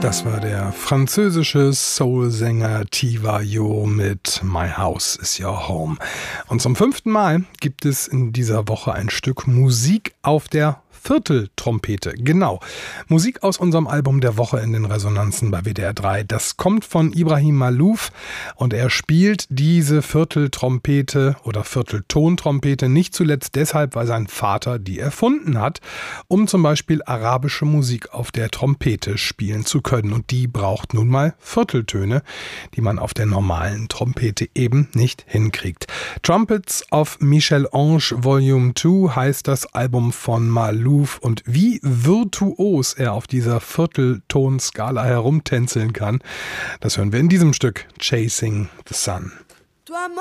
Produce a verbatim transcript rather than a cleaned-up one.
Das war der französische Soul-Sänger Tivayo mit My House is Your Home. Und zum fünften Mal gibt es in dieser Woche ein Stück Musik auf der Vierteltrompete. Genau. Musik aus unserem Album der Woche in den Resonanzen bei W D R drei. Das kommt von Ibrahim Malouf und er spielt diese Vierteltrompete oder Vierteltontrompete nicht zuletzt deshalb, weil sein Vater die erfunden hat, um zum Beispiel arabische Musik auf der Trompete spielen zu können. Und die braucht nun mal Vierteltöne, die man auf der normalen Trompete eben nicht hinkriegt. Trumpets of Michel-Ange Volume zwei heißt das Album von Malouf. Und wie virtuos er auf dieser Vierteltonskala herumtänzeln kann, das hören wir in diesem Stück Chasing the Sun.